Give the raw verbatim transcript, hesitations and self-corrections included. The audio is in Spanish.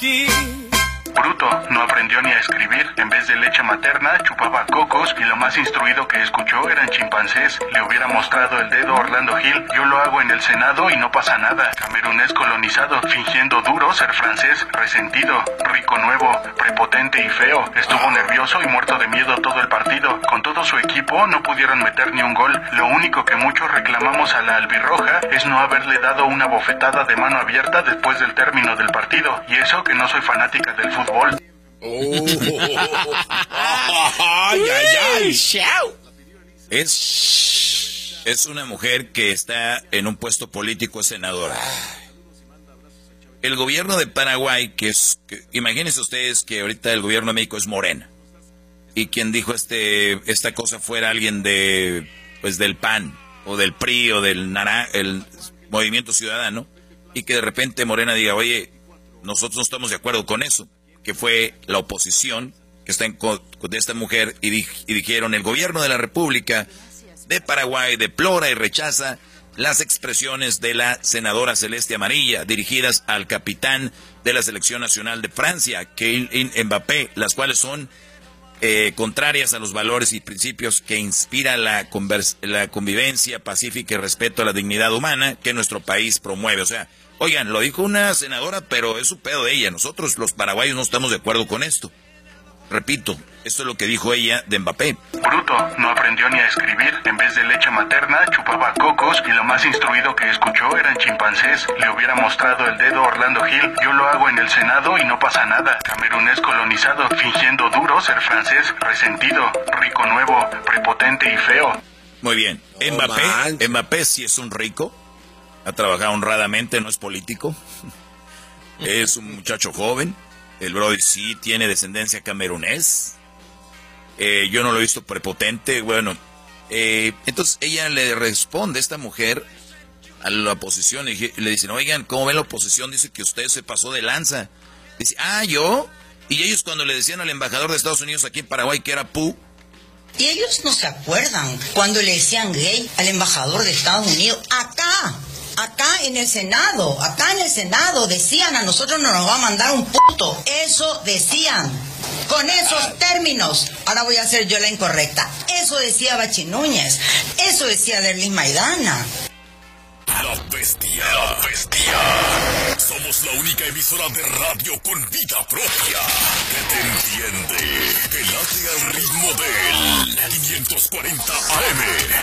Bruto, no aprendió ni a escribir. En vez de leche materna, chupaba cocos y lo más instruido que escuchó eran chimpancés. Le hubiera mostrado el dedo a Orlando Gil. Yo lo hago en el Senado y no pasa nada. Camerunés colonizado, fingiendo duro ser francés, resentido, rico nuevo, prepotente y feo. Estuvo nervioso y muerto de miedo todo el partido. Con todo su equipo no pudieron meter ni un gol. Lo único que muchos reclamamos a la albirroja es no haberle dado una bofetada de mano abierta después del término del partido. Y eso que no soy fanática del fútbol. Oh. Ay, ay, ay. Es, es una mujer que está en un puesto político, senadora. El gobierno de Paraguay, que es, que, imagínense ustedes que ahorita el gobierno de México es Morena. Y quien dijo este, esta cosa fuera alguien de, pues del P A N, o del P R I, o del Nara, el Movimiento Ciudadano. Y que de repente Morena diga, oye, nosotros no estamos de acuerdo con eso. Que fue la oposición que está en contra de esta mujer y, di, y dijeron el gobierno de la República de Paraguay deplora y rechaza las expresiones de la senadora Celeste Amarilla dirigidas al capitán de la selección nacional de Francia, Kylian Mbappé, las cuales son eh, contrarias a los valores y principios que inspira la, convers, la convivencia pacífica y respeto a la dignidad humana que nuestro país promueve. O sea, oigan, lo dijo una senadora, pero es su pedo de ella. Nosotros, los paraguayos, no estamos de acuerdo con esto. Repito, esto es lo que dijo ella de Mbappé. Bruto, no aprendió ni a escribir. En vez de leche materna, chupaba cocos y lo más instruido que escuchó eran chimpancés. Le hubiera mostrado el dedo a Orlando Gil. Yo lo hago en el Senado y no pasa nada. Camerunés colonizado, fingiendo duro ser francés, resentido, rico nuevo, prepotente y feo. Muy bien. No Mbappé, manches. Mbappé sí es un rico. Ha trabajado honradamente, no es político. Es un muchacho joven. El brother sí tiene descendencia camerunés. Eh, yo no lo he visto prepotente. Bueno, eh, entonces ella le responde, esta mujer, a la oposición. Y le dicen, oigan, ¿cómo ven la oposición? Dice que usted se pasó de lanza. Dice, ah, ¿yo? Y ellos cuando le decían al embajador de Estados Unidos aquí en Paraguay que era Pu. Y ellos no se acuerdan cuando le decían gay al embajador de Estados Unidos. Acá, acá en el Senado, acá en el Senado decían a nosotros no nos va a mandar un puto. Eso decían, con esos términos. Ahora voy a hacer yo la incorrecta. Eso decía Bachi Núñez, eso decía Derlis Maidana. La bestia, la bestia. Somos la única emisora de radio con vida propia que te entiende, que late al ritmo del quinientos cuarenta A M.